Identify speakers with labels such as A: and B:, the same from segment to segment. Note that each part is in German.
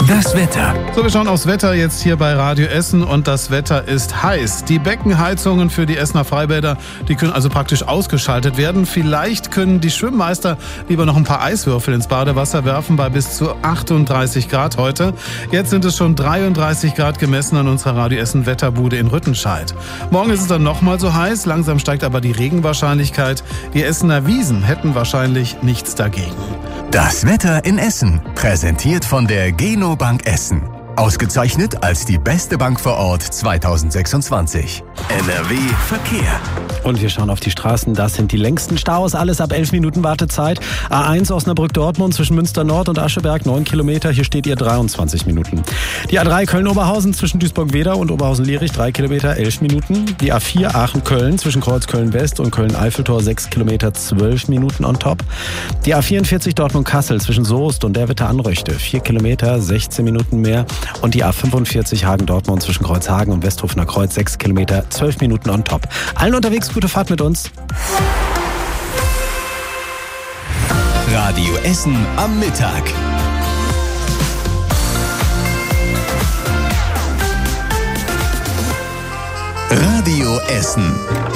A: Das Wetter.
B: So, wir schauen aufs Wetter jetzt hier bei Radio Essen und das Wetter ist heiß. Die Beckenheizungen für die Essener Freibäder, die können also praktisch ausgeschaltet werden. Vielleicht können die Schwimmmeister lieber noch ein paar Eiswürfel ins Badewasser werfen bei bis zu 38 Grad heute. Jetzt sind es schon 33 Grad gemessen an unserer Radio Essen Wetterbude in Rüttenscheid. Morgen ist es dann nochmal so heiß, langsam steigt aber die Regenwahrscheinlichkeit. Die Essener Wiesen hätten wahrscheinlich nichts dagegen.
A: Das Wetter in Essen, präsentiert von der Genobank Essen. Ausgezeichnet als die beste Bank vor Ort 2026. NRW Verkehr.
C: Und wir schauen auf die Straßen. Das sind die längsten Staus. Alles ab 11 Minuten Wartezeit. A1 Osnabrück-Dortmund zwischen Münster Nord und Ascheberg 9 Kilometer. Hier steht ihr 23 Minuten. Die A3 Köln-Oberhausen zwischen Duisburg-Wedau und Oberhausen-Lierich 3 Kilometer 11 Minuten. Die A4 Aachen-Köln zwischen Kreuzköln-West und Köln-Eiffeltor 6 Kilometer 12 Minuten on top. Die A44 Dortmund-Kassel zwischen Soest und Derwitte-Anröchte 4 Kilometer 16 Minuten mehr. Und die A45 Hagen-Dortmund zwischen Kreuzhagen und Westhofener Kreuz 6 Kilometer 12 Minuten on top. Allen unterwegs gute Fahrt mit uns.
A: Radio Essen am Mittag. Radio Essen.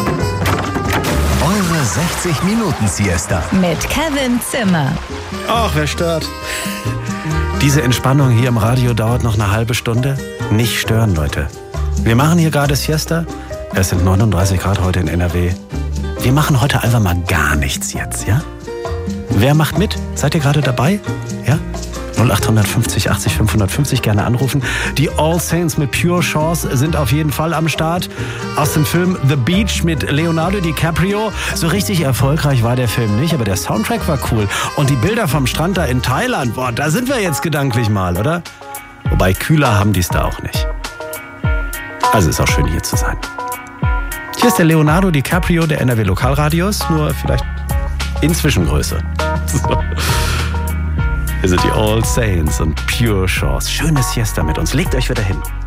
A: Eure 60-Minuten-Siesta.
D: Mit Kevin Zimmer.
C: Ach, wer stört? Diese Entspannung hier im Radio dauert noch eine halbe Stunde. Nicht stören, Leute. Wir machen hier gerade Siesta. Es sind 39 Grad heute in NRW. Wir machen heute einfach mal gar nichts jetzt, ja? Wer macht mit? Seid ihr gerade dabei? Ja? 0850 80 550 gerne anrufen. Die All Saints mit Pure Chance sind auf jeden Fall am Start. Aus dem Film The Beach mit Leonardo DiCaprio. So richtig erfolgreich war der Film nicht, aber der Soundtrack war cool. Und die Bilder vom Strand da in Thailand, boah, da sind wir jetzt gedanklich mal, oder? Wobei kühler haben die es da auch nicht. Also ist auch schön hier zu sein. Hier ist der Leonardo DiCaprio der NRW Lokalradios, nur vielleicht in Zwischengröße. So. Hier sind die All Saints und Pure Chance. Schönes Siesta mit uns. Legt euch wieder hin.